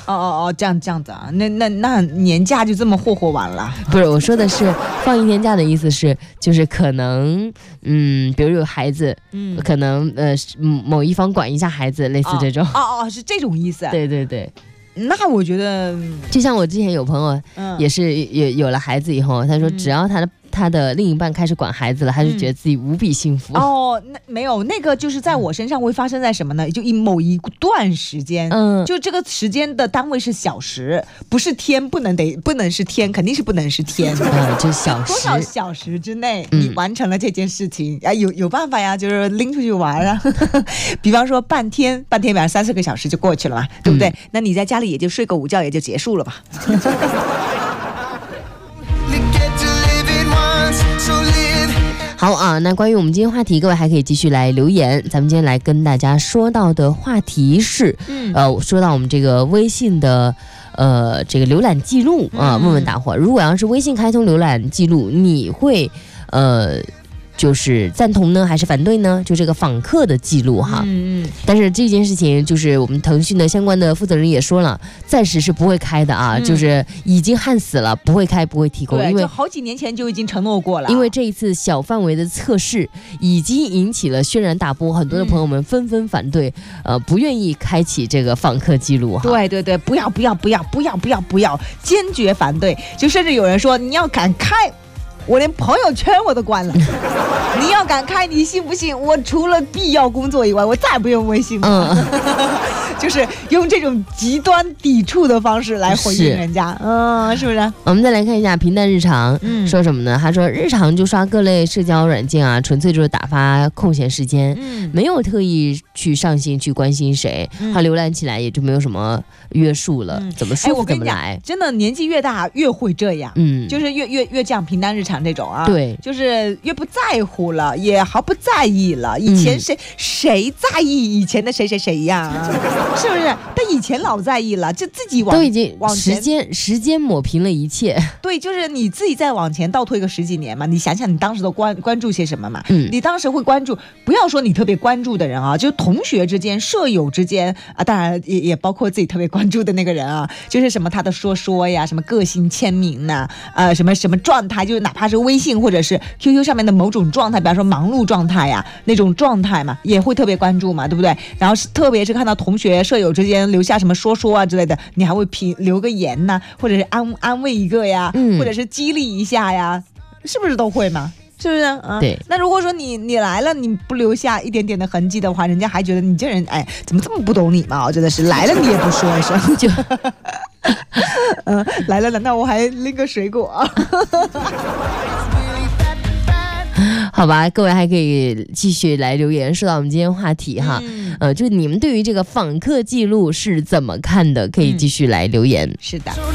这样子啊，那年假就这么霍霍完了？ 不是，我说的是放1年假的意思是，就是可能比如有孩子，可能某一方管一下孩子，类似这种。 是这种意思。 对对对。 那我觉得， 就像我之前有朋友，也是有了孩子以后，他说只要他的另一半开始管孩子了，他就觉得自己无比幸福。 那没有，那个就是在我身上会发生在什么呢？就某一段时间，就这个时间的单位是小时，不是天，不能是天，肯定是不能是天， 就小时， 多少小时之内你完成了这件事情啊？有办法呀，就是拎出去玩啊。比方说半天，比方3-4个小时就过去了嘛，对不对？那你在家里也就睡个午觉也就结束了吧。 好啊，那关于我们今天话题，各位还可以继续来留言。咱们今天来跟大家说到的话题是，说到我们这个微信的这个浏览记录啊，问问大伙，如果要是微信开通浏览记录，你会就是赞同呢还是反对呢？就这个访客的记录哈。但是这件事情就是我们腾讯的相关的负责人也说了，暂时是不会开的啊，就是已经焊死了，不会开，不会提供。 对， 因为就好几年前就已经承诺过了。 因为这一次小范围的测试已经引起了轩然大波，很多的朋友们纷纷反对，不愿意开启这个访客记录哈。 对对对，不要，坚决反对。就甚至有人说，你要敢开，我连朋友圈我都关了。你要敢开，你信不信我除了必要工作以外，我再也不用微信了。就是用这种极端抵触的方式来回应人家，是不是？ 我们再来看一下平淡日常，说什么呢？他说日常就刷各类社交软件啊，纯粹就是打发空闲时间，没有特意去上心去关心谁，他浏览起来也就没有什么约束了，怎么舒服怎么来。 真的年纪越大越会这样，就是越这样平淡日常这种啊， 对， 就是越不在乎了，也毫不在意了。以前谁在意以前的谁呀？是不是？但以前老在意了，就自己都已经时间抹平了一切。 对，就是你自己再往前倒推个10几年嘛，你想想你当时都关注些什么嘛？你当时会关注，不要说你特别关注的人啊，就同学之间、舍友之间啊，当然也包括自己特别关注的那个人啊，就是什么他的说呀，什么个性签名呐，什么状态，就是哪怕是微信或者是 QQ 上面的某种状态，比方说忙碌状态呀，那种状态嘛，也会特别关注嘛，对不对？然后特别是看到同学舍友之间留下什么说啊之类的，你还会留个言呐，或者是安慰一个呀，或者是激励一下呀，是不是都会嘛？是不是啊？ 对。 那如果说你来了，你不留下一点点的痕迹的话，人家还觉得你这人怎么这么不懂礼貌？真的是来了你也不说一声就来了，难道我还拎个水果？ 好吧，各位还可以继续来留言，说到我们今天话题哈，就你们对于这个访客记录是怎么看的？可以继续来留言。 是的。